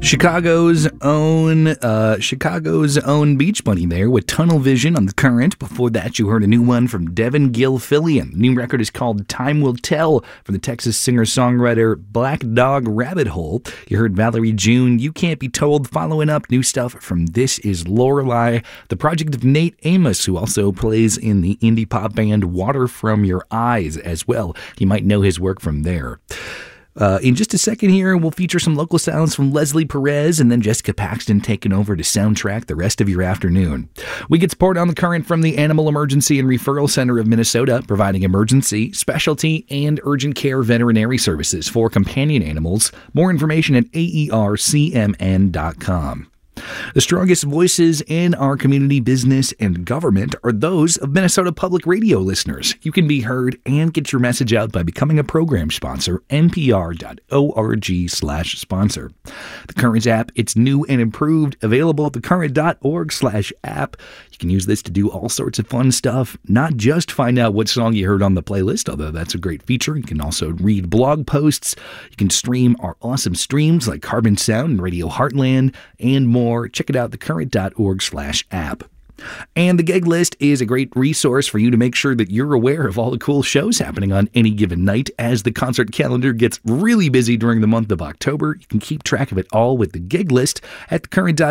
Chicago's own Beach Bunny there with Tunnel Vision on The Current. Before that, you heard a new one from Devin Gilfillian. The new record is called Time Will Tell from the Texas singer-songwriter Black Dog Rabbit Hole. You heard Valerie June, You Can't Be Told. Following up, new stuff from This Is Lorelei, the project of Nate Amos, who also plays in the indie pop band Water From Your Eyes as well. You might know his work from there. In just a second here, we'll feature some local sounds from Leslie Perez and then Jessica Paxton taking over to soundtrack the rest of your afternoon. We get support on The Current from the Animal Emergency and Referral Center of Minnesota, providing emergency, specialty, and urgent care veterinary services for companion animals. More information at aercmn.com. The strongest voices in our community, business, and government are those of Minnesota Public Radio listeners. You can be heard and get your message out by becoming a program sponsor, npr.org/sponsor. The Current app, it's new and improved, available at thecurrent.org/app. You can use this to do all sorts of fun stuff, not just find out what song you heard on the playlist, although that's a great feature. You can also read blog posts. You can stream our awesome streams like Carbon Sound and Radio Heartland and more. Check it out, thecurrent.org/app. And the gig list is a great resource for you to make sure that you're aware of all the cool shows happening on any given night. As the concert calendar gets really busy during the month of October, you can keep track of it all with the gig list at thecurrent.org/app.